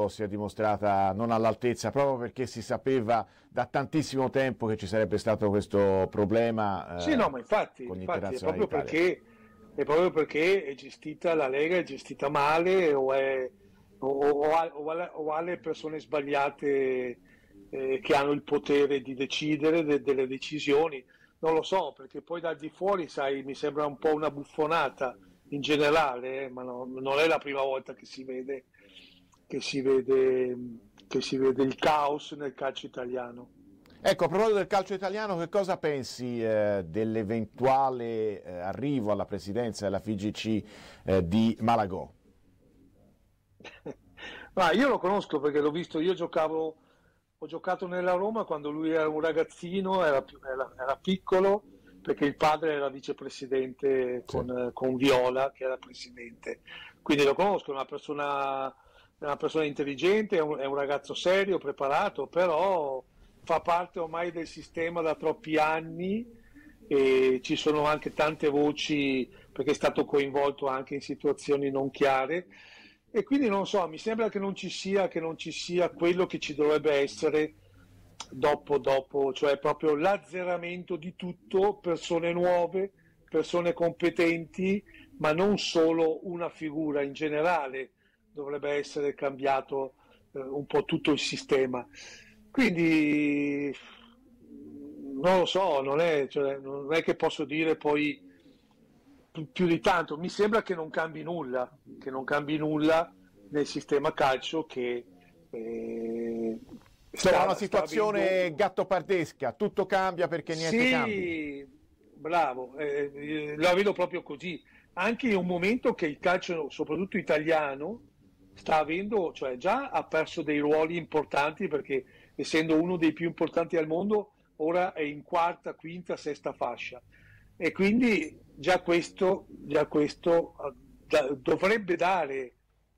Lazio si è dimostrata non all'altezza, proprio perché si sapeva da tantissimo tempo che ci sarebbe stato questo problema Sì, no, ma con gli infatti internazionali d'Italia. è proprio perché è gestita la Lega, è gestita male o ha le persone sbagliate che hanno il potere di decidere delle decisioni. Non lo so, perché poi dal di fuori, sai, mi sembra un po' una buffonata in generale, ma non è la prima volta che si vede, che si vede il caos nel calcio italiano. Ecco, a proposito del calcio italiano, che cosa pensi dell'eventuale arrivo alla presidenza della FIGC di Malagò? Ma io lo conosco perché l'ho visto, ho giocato nella Roma quando lui era un ragazzino, era piccolo, perché il padre era vicepresidente Sì. con Viola, che era presidente. Quindi lo conosco, è una persona intelligente, è un ragazzo serio, preparato, però fa parte ormai del sistema da troppi anni e ci sono anche tante voci perché è stato coinvolto anche in situazioni non chiare e quindi non so, mi sembra che non ci sia quello che ci dovrebbe essere dopo, cioè proprio l'azzeramento di tutto, persone nuove, persone competenti, ma non solo una figura in generale, dovrebbe essere cambiato un po' tutto il sistema. Quindi non lo so, cioè, non è che posso dire poi più di tanto, mi sembra che non cambi nulla nel sistema calcio che Insomma, una sta situazione avendo. gattopardesca, tutto cambia perché niente cambi. Sì, bravo, la vedo proprio così. Anche in un momento che il calcio, soprattutto italiano, sta avendo, cioè già ha perso dei ruoli importanti perché essendo uno dei più importanti al mondo, ora è in quarta, quinta, sesta fascia. E quindi già questo dovrebbe dare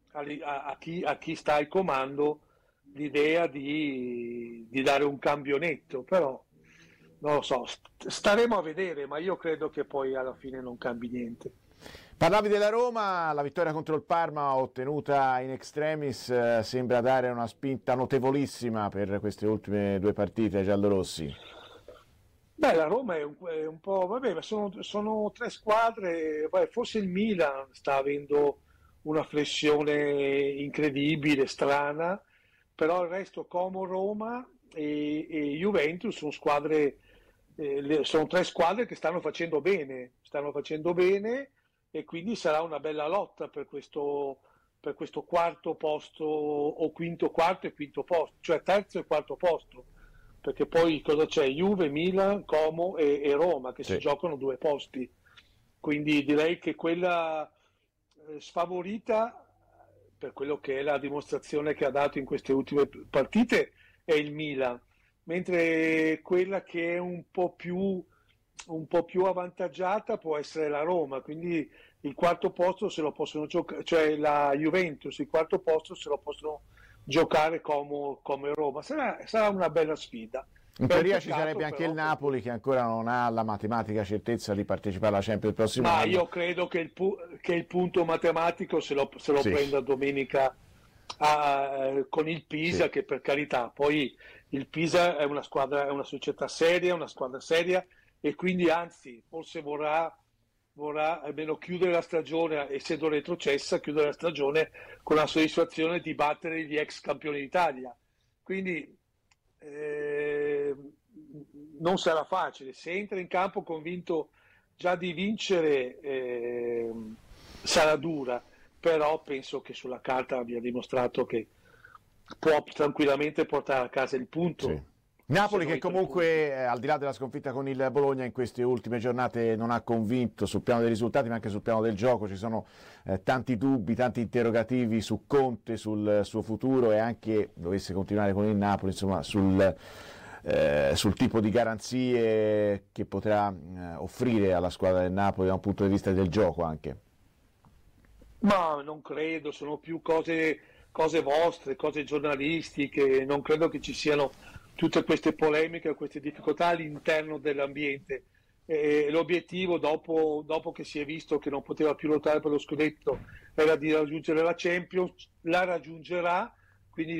a chi sta al comando l'idea di dare un cambio netto, però non lo so, staremo a vedere, ma io credo che poi alla fine non cambi niente. Parlavi della Roma, la vittoria contro il Parma ottenuta in extremis sembra dare una spinta notevolissima per queste ultime due partite ai giallorossi. Beh, la Roma è un po', vabbè, ma sono tre squadre, vabbè, forse il Milan sta avendo una flessione incredibile, strana, però il resto Como, Roma e Juventus sono squadre, sono tre squadre che stanno facendo bene e quindi sarà una bella lotta per questo quarto posto o quarto e quinto posto, cioè terzo e quarto posto perché poi cosa c'è? Juve, Milan, Como e Roma che si Sì. giocano due posti. Quindi direi che quella sfavorita, per quello che è la dimostrazione che ha dato in queste ultime partite, è il Milan, mentre quella che è un po' più avvantaggiata può essere la Roma. Quindi il quarto posto se lo possono giocare, cioè la Juventus, il quarto posto se lo possono giocare come Roma. Sarà una bella sfida. In È un teoria ci peccato sarebbe anche il però perché. Napoli che ancora non ha la matematica certezza di partecipare alla Champions il prossimo Ma anno. io credo che il punto matematico se lo Sì, prenda domenica con il sì. Pisa, che per carità, poi il Pisa è una squadra, è una società seria, una squadra seria, e quindi anzi, forse vorrà almeno chiudere la stagione, essendo retrocessa, chiudere la stagione con la soddisfazione di battere gli ex campioni d'Italia. Quindi eh, non sarà facile. Se entra in campo convinto già di vincere, sarà dura, però penso che sulla carta abbia dimostrato che può tranquillamente portare a casa il Sì. punto, se Napoli non che i tre punti. comunque al di là della sconfitta con il Bologna in queste ultime giornate non ha convinto sul piano dei risultati ma anche sul piano del gioco, ci sono tanti dubbi, tanti interrogativi su Conte, sul suo futuro e anche dovesse continuare con il Napoli insomma sul tipo di garanzie che potrà offrire alla squadra del Napoli da un punto di vista del gioco anche. Ma non credo, sono più cose vostre, cose giornalistiche, non credo che ci siano tutte queste polemiche, queste difficoltà all'interno dell'ambiente. L'obiettivo, dopo che si è visto che non poteva più lottare per lo scudetto, era di raggiungere la Champions, la raggiungerà, quindi